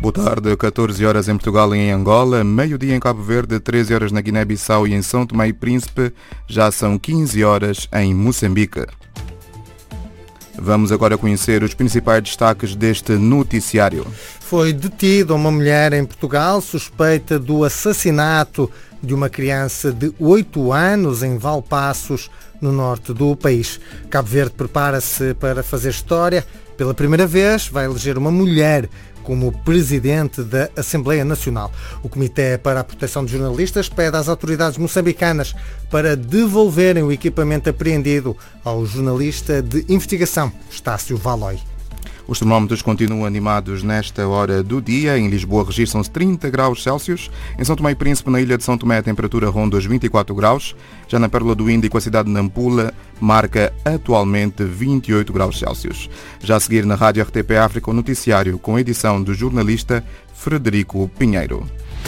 Boa tarde, 14 horas em Portugal e em Angola, meio-dia em Cabo Verde, 13 horas na Guiné-Bissau e em São Tomé e Príncipe, já são 15 horas em Moçambique. Vamos agora conhecer os principais destaques deste noticiário. Foi detida uma mulher em Portugal suspeita do assassinato de uma criança de 8 anos em Valpaços, no norte do país. Cabo Verde prepara-se para fazer história. Pela primeira vez vai eleger uma mulher como presidente da Assembleia Nacional. O Comitê para a Proteção de Jornalistas pede às autoridades moçambicanas para devolverem o equipamento apreendido ao jornalista de investigação, Estácio Valói. Os termómetros continuam animados nesta hora do dia. Em Lisboa registram-se 30 graus Celsius. Em São Tomé e Príncipe, na ilha de São Tomé, a temperatura ronda os 24 graus. Já na Pérola do Índico, a cidade de Nampula marca atualmente 28 graus Celsius. Já a seguir na Rádio RTP África, o noticiário com a edição do jornalista Frederico Pinheiro.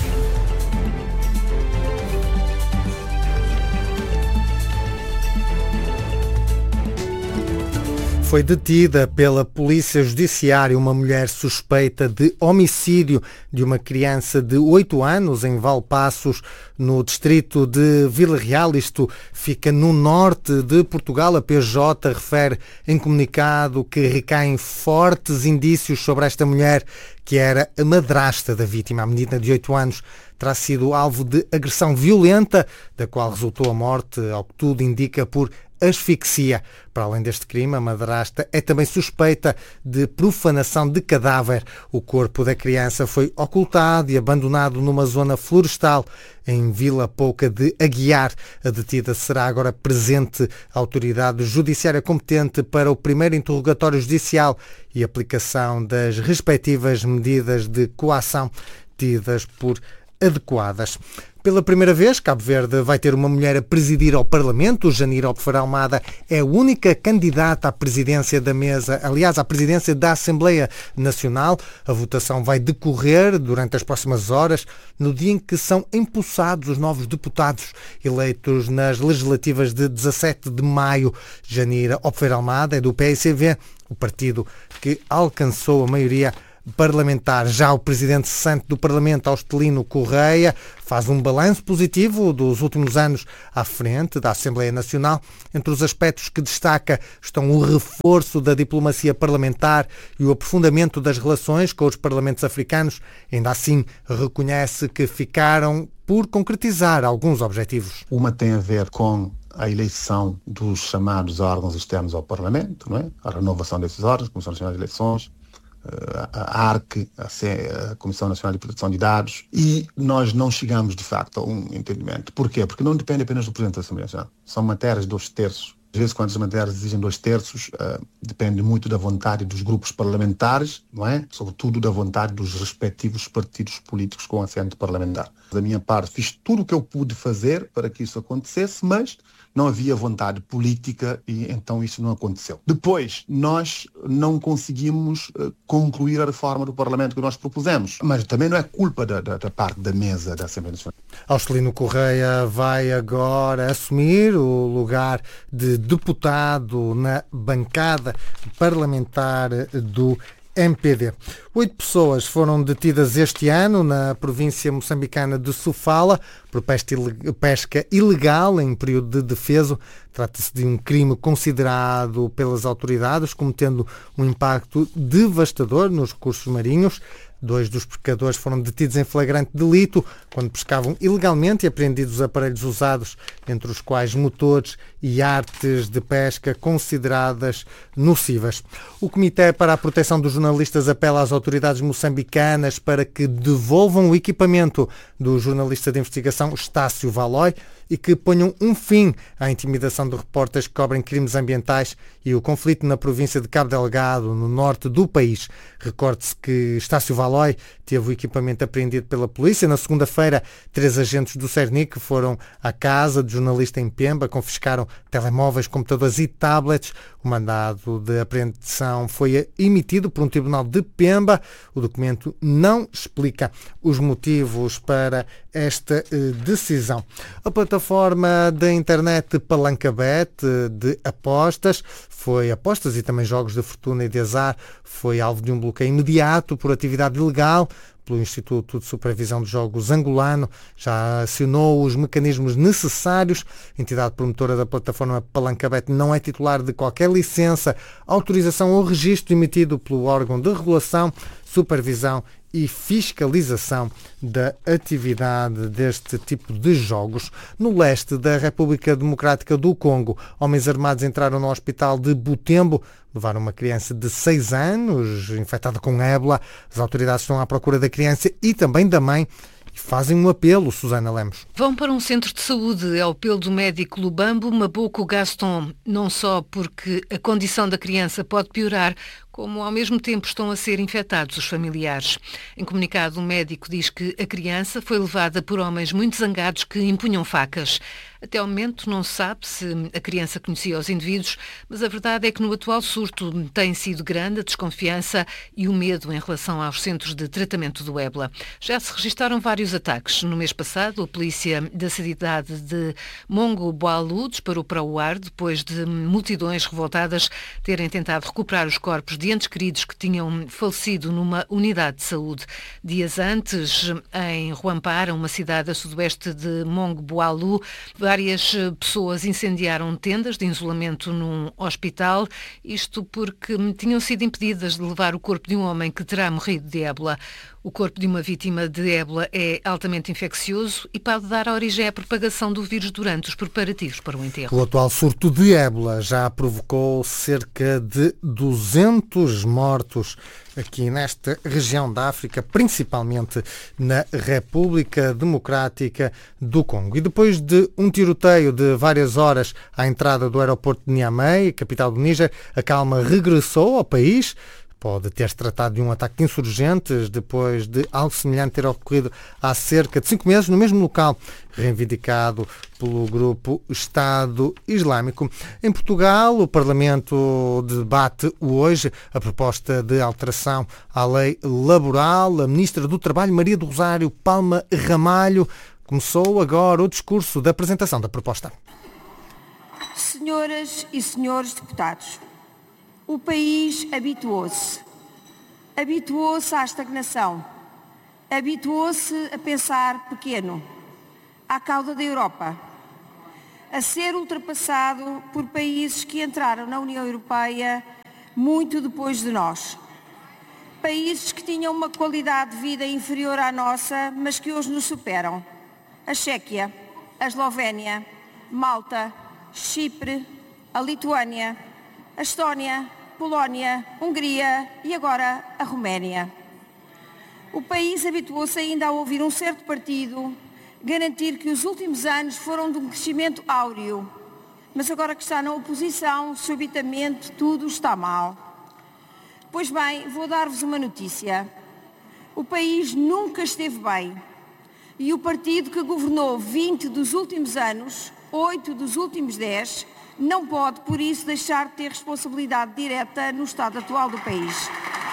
Foi detida pela Polícia Judiciária uma mulher suspeita de homicídio de uma criança de 8 anos em Valpaços, no distrito de Vila Real. Isto fica no norte de Portugal. A PJ refere em comunicado que recaem fortes indícios sobre esta mulher, que era a madrasta da vítima. A menina de 8 anos terá sido alvo de agressão violenta, da qual resultou a morte, ao que tudo indica, por asfixia. Para além deste crime, a madrasta é também suspeita de profanação de cadáver. O corpo da criança foi ocultado e abandonado numa zona florestal em Vila Pouca de Aguiar. A detida será agora presente à autoridade judiciária competente para o primeiro interrogatório judicial e aplicação das respectivas medidas de coação tidas por adequadas. Pela primeira vez, Cabo Verde vai ter uma mulher a presidir ao Parlamento. Janira Albufeira Almada é a única candidata à presidência da mesa, aliás, à presidência da Assembleia Nacional. A votação vai decorrer durante as próximas horas, no dia em que são empossados os novos deputados eleitos nas legislativas de 17 de maio. Janira Albufeira Almada é do PICV, o partido que alcançou a maioria parlamentar. Já o presidente cessante do Parlamento, Austelino Correia, faz um balanço positivo dos últimos anos à frente da Assembleia Nacional. Entre os aspectos que destaca estão o reforço da diplomacia parlamentar e o aprofundamento das relações com os parlamentos africanos. Ainda assim, reconhece que ficaram por concretizar alguns objetivos. Uma tem a ver com a eleição dos chamados órgãos externos ao Parlamento, não é? A renovação desses órgãos, Comissão Nacional de Eleições, a ARC, a Comissão Nacional de Proteção de Dados, e nós não chegamos de facto a um entendimento. Porquê? Porque não depende apenas do Presidente da Assembleia Nacional. São matérias de 2/3. Às vezes, quando as matérias exigem 2/3, depende muito da vontade dos grupos parlamentares, não é? Sobretudo da vontade dos respectivos partidos políticos com assento parlamentar. Da minha parte, fiz tudo o que eu pude fazer para que isso acontecesse, mas não havia vontade política e então isso não aconteceu. Depois, nós não conseguimos concluir a reforma do Parlamento que nós propusemos, mas também não é culpa da parte da mesa da Assembleia Nacional. Austelino Correia vai agora assumir o lugar de deputado na bancada parlamentar do MPD. 8 pessoas foram detidas este ano na província moçambicana de Sofala por pesca ilegal em período de defeso. Trata-se de um crime considerado pelas autoridades como tendo um impacto devastador nos recursos marinhos. 2 dos pescadores foram detidos em flagrante delito quando pescavam ilegalmente e apreendidos aparelhos usados, entre os quais motores e artes de pesca consideradas nocivas. O Comitê para a Proteção dos Jornalistas apela às autoridades moçambicanas para que devolvam o equipamento do jornalista de investigação Estácio Valói e que ponham um fim à intimidação de repórteres que cobrem crimes ambientais e o conflito na província de Cabo Delgado, no norte do país. Recorde-se que Estácio Valói teve o equipamento apreendido pela polícia. Na segunda-feira, 3 agentes do Cernic foram à casa do jornalista em Pemba, confiscaram telemóveis, computadores e tablets. O mandado de apreensão foi emitido por um tribunal de Pemba. O documento não explica os motivos para esta decisão. A plataforma da internet Palancabet de apostas e também jogos de fortuna e de azar foi alvo de um bloqueio imediato por atividade ilegal pelo Instituto de Supervisão de Jogos angolano. Já acionou os mecanismos necessários. A entidade promotora da plataforma Palancabet não é titular de qualquer licença, autorização ou registro emitido pelo órgão de regulação, supervisão e fiscalização da atividade deste tipo de jogos. No leste da República Democrática do Congo, homens armados entraram no hospital de Butembo, levaram uma criança de 6 anos infectada com ébola. As autoridades estão à procura da criança e também da mãe e fazem um apelo, Susana Lemos. Vão para um centro de saúde, é o apelo do médico Lubambo Maboko Gaston, não só porque a condição da criança pode piorar, como ao mesmo tempo estão a ser infectados os familiares. Em comunicado, o médico diz que a criança foi levada por homens muito zangados que empunham facas. Até ao momento não se sabe se a criança conhecia os indivíduos, mas a verdade é que no atual surto tem sido grande a desconfiança e o medo em relação aos centros de tratamento do ébola. Já se registaram vários ataques. No mês passado, a polícia da cidade de Mongo-Boalu disparou para o ar depois de multidões revoltadas terem tentado recuperar os corpos de entes queridos que tinham falecido numa unidade de saúde. Dias antes, em Ruampara, uma cidade a sudoeste de Mongo-Boalu, várias pessoas incendiaram tendas de isolamento num hospital, isto porque tinham sido impedidas de levar o corpo de um homem que terá morrido de ébola. O corpo de uma vítima de ébola é altamente infeccioso e pode dar origem à propagação do vírus durante os preparativos para o enterro. O atual surto de ébola já provocou cerca de 200 mortos aqui nesta região da África, principalmente na República Democrática do Congo. E depois de um tiroteio de várias horas à entrada do aeroporto de Niamey, capital do Níger, a calma regressou ao país. Pode ter-se tratado de um ataque de insurgentes depois de algo semelhante ter ocorrido há cerca de 5 meses no mesmo local, reivindicado pelo grupo Estado Islâmico. Em Portugal, o Parlamento debate hoje a proposta de alteração à lei laboral. A Ministra do Trabalho, Maria do Rosário Palma Ramalho, começou agora o discurso da apresentação da proposta. Senhoras e senhores deputados, o país habituou-se à estagnação, habituou-se a pensar pequeno, à cauda da Europa, a ser ultrapassado por países que entraram na União Europeia muito depois de nós. Países que tinham uma qualidade de vida inferior à nossa, mas que hoje nos superam. A Chequia, a Eslovénia, Malta, Chipre, a Lituânia, a Estónia, Polónia, Hungria e agora a Roménia. O país habituou-se ainda a ouvir um certo partido garantir que os últimos anos foram de um crescimento áureo, mas agora que está na oposição, subitamente tudo está mal. Pois bem, vou dar-vos uma notícia. O país nunca esteve bem e o partido que governou 20 dos últimos anos, 8 dos últimos 10, não pode, por isso, deixar de ter responsabilidade direta no estado atual do país.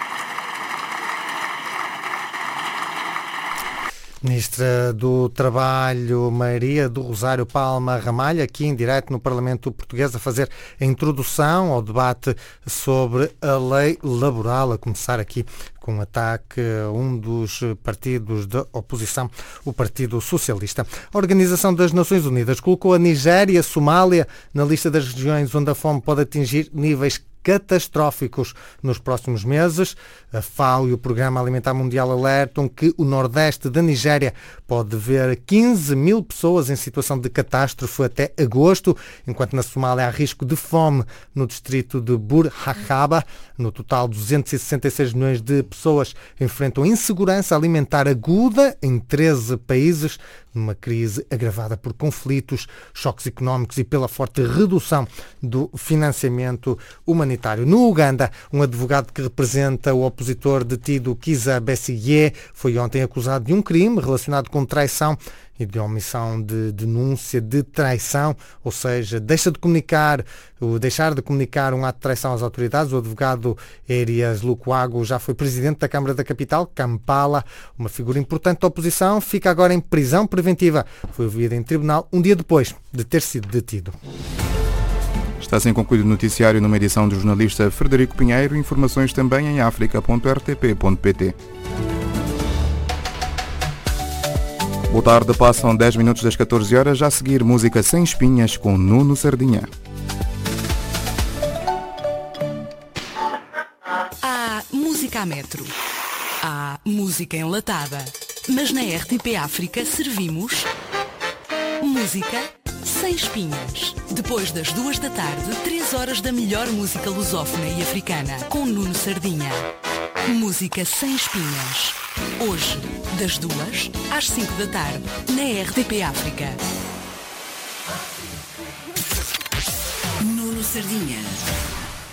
Ministra do Trabalho, Maria do Rosário Palma Ramalho, aqui em direto no Parlamento Português, a fazer a introdução ao debate sobre a lei laboral, a começar aqui com um ataque a um dos partidos da oposição, o Partido Socialista. A Organização das Nações Unidas colocou a Nigéria e a Somália na lista das regiões onde a fome pode atingir níveis catastróficos nos próximos meses. A FAO e o Programa Alimentar Mundial alertam que o nordeste da Nigéria pode ver 15 mil pessoas em situação de catástrofe até agosto, enquanto na Somália há risco de fome no distrito de Bur-Hakaba. No total, 266 milhões de pessoas enfrentam insegurança alimentar aguda em 13 países, numa crise agravada por conflitos, choques económicos e pela forte redução do financiamento humanitário humanitário. No Uganda, um advogado que representa o opositor detido Kizza Besigye foi ontem acusado de um crime relacionado com traição e de omissão de denúncia de traição, ou seja, deixar de comunicar um ato de traição às autoridades. O advogado Erias Lukwago já foi presidente da Câmara da Capital, Kampala, uma figura importante da oposição, fica agora em prisão preventiva. Foi ouvido em tribunal um dia depois de ter sido detido. Está assim concluído o noticiário numa edição do jornalista Frederico Pinheiro. Informações também em africa.rtp.pt. Boa tarde, passam 10 minutos das 14 horas, já a seguir música Sem Espinhas com Nuno Sardinha. Há música a metro, há música enlatada, mas na RTP África servimos música sem espinhas. Depois das 2 da tarde, 3 horas da melhor música lusófona e africana, com Nuno Sardinha. Música sem espinhas. Hoje, das 2 às 5 da tarde, na RTP África. Nuno Sardinha.